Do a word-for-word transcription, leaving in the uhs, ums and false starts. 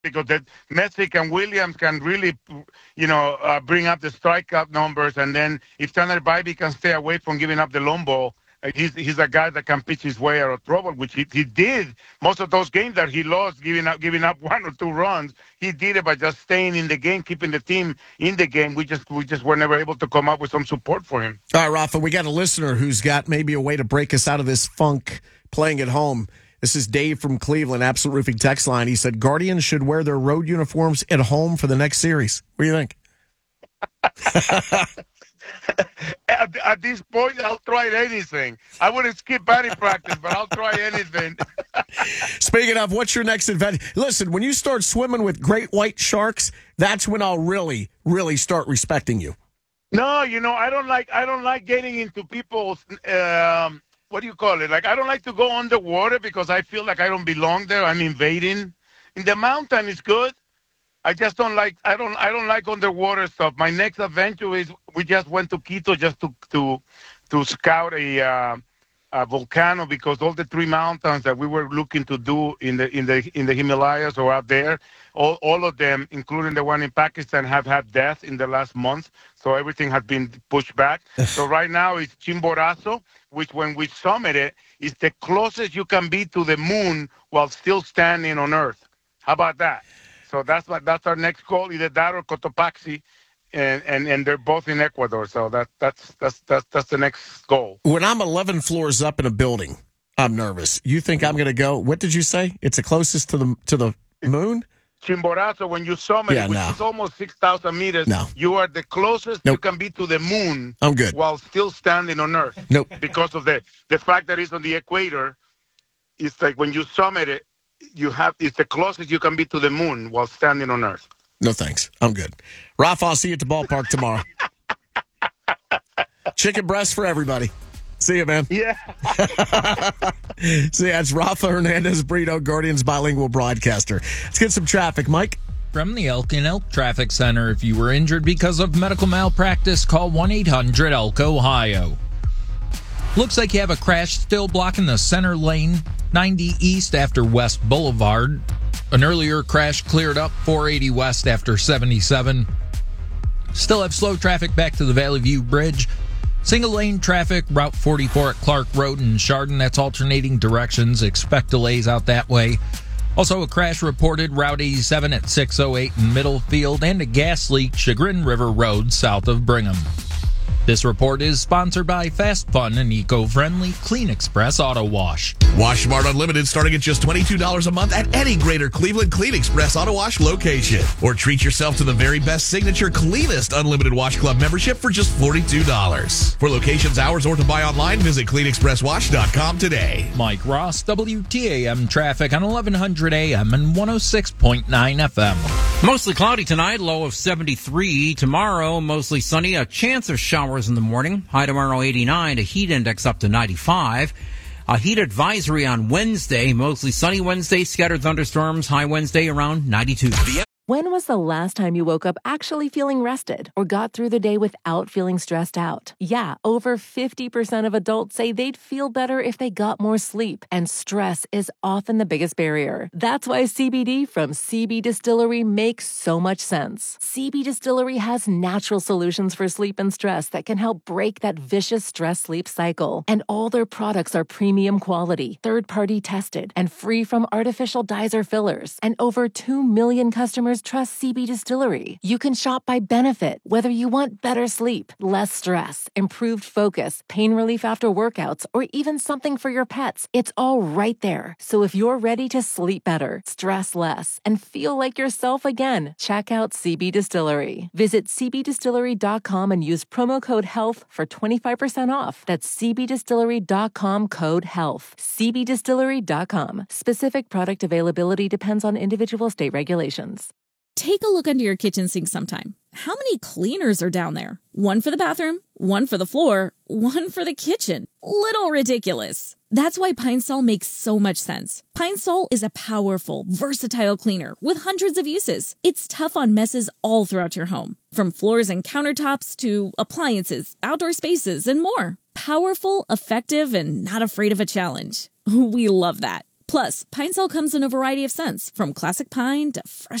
because that Messick and Williams can really, you know, uh, bring up the strikeout numbers. And then if Tanner Bybee can stay away from giving up the long ball, uh, he's he's a guy that can pitch his way out of trouble, which he, he did most of those games that he lost, giving up giving up one or two runs. He did it by just staying in the game, keeping the team in the game. We just we just were never able to come up with some support for him. All right, Rafa, we got a listener who's got maybe a way to break us out of this funk playing at home. This is Dave from Cleveland, Absolute Roofing text line. He said Guardians should wear their road uniforms at home for the next series. What do you think? at, at this point, I'll try anything. I wouldn't skip batting practice, but I'll try anything. Speaking of, what's your next adventure? Listen, when you start swimming with great white sharks, that's when I'll really, really start respecting you. No, you know, I don't like I don't like getting into people's um, what do you call it? Like, I don't like to go underwater because I feel like I don't belong there. I'm invading. In the mountain is good. I just don't like I don't I don't like underwater stuff. My next adventure is we just went to Quito just to to to scout a, uh, a volcano because all the three mountains that we were looking to do in the in the in the Himalayas or out there, all all of them, including the one in Pakistan, have had death in the last month. So everything has been pushed back. So right now it's Chimborazo, which when we summit it is the closest you can be to the moon while still standing on Earth. How about that? So that's what that's our next goal, either that or Cotopaxi, and, and, and they're both in Ecuador. So that that's that's that's that's the next goal. When I'm eleven floors up in a building, I'm nervous. You think I'm going to go? What did you say? It's the closest to the to the moon? Chimborazo, when you summit, yeah, which no. is almost six thousand meters, no. you are the closest nope. you can be to the moon. I'm good. While still standing on Earth. Nope. Because of the the fact that it's on the equator, it's like when you summit it, you have it's the closest you can be to the moon while standing on Earth. No thanks. I'm good. Rafa, I'll see you at the ballpark tomorrow. Chicken breast for everybody. See you, man. Yeah. See, that's Rafa Hernandez Brito, Guardians bilingual broadcaster. Let's get some traffic, Mike. From the Elk and Elk Traffic Center, if you were injured because of medical malpractice, call one eight hundred elk ohio. Looks like you have a crash still blocking the center lane, ninety east after West Boulevard. An earlier crash cleared up four eighty west after seventy-seven. Still have slow traffic back to the Valley View Bridge. Single lane traffic, Route forty-four at Clark Road in Chardon. That's alternating directions. Expect delays out that way. Also, a crash reported Route eighty-seven at six oh eight in Middlefield and a gas leak Chagrin River Road south of Brigham. This report is sponsored by Fast Fun and eco-friendly Clean Express Auto Wash. Wash Smart Unlimited starting at just twenty-two dollars a month at any Greater Cleveland Clean Express Auto Wash location. Or treat yourself to the very best signature, cleanest Unlimited Wash Club membership for just forty-two dollars. For locations, hours, or to buy online, visit clean express wash dot com today. Mike Ross, W T A M traffic on eleven hundred A M and one oh six point nine F M. Mostly cloudy tonight, low of seventy-three. Tomorrow, mostly sunny, a chance of showers in the morning. High tomorrow, eighty-nine, a heat index up to ninety-five. A heat advisory on Wednesday, mostly sunny Wednesday, scattered thunderstorms, high Wednesday around ninety-two. When was the last time you woke up actually feeling rested or got through the day without feeling stressed out? Yeah, over fifty percent of adults say they'd feel better if they got more sleep, and stress is often the biggest barrier. That's why C B D from C B Distillery makes so much sense. C B Distillery has natural solutions for sleep and stress that can help break that vicious stress-sleep cycle. And all their products are premium quality, third-party tested, and free from artificial dyes or fillers. And over two million customers trust C B Distillery. You can shop by benefit, whether you want better sleep, less stress, improved focus, pain relief after workouts, or even something for your pets. It's all right there. So if you're ready to sleep better, stress less, and feel like yourself again, check out C B Distillery. Visit c b distillery dot com and use promo code HEALTH for twenty-five percent off. That's c b distillery dot com code HEALTH. c b distillery dot com. Specific product availability depends on individual state regulations. Take a look under your kitchen sink sometime. How many cleaners are down there? One for the bathroom, one for the floor, one for the kitchen. Little ridiculous. That's why Pine Sol makes so much sense. Pine Sol is a powerful, versatile cleaner with hundreds of uses. It's tough on messes all throughout your home, from floors and countertops to appliances, outdoor spaces, and more. Powerful, effective, and not afraid of a challenge. We love that. Plus, Pine Sol comes in a variety of scents, from classic pine to fresh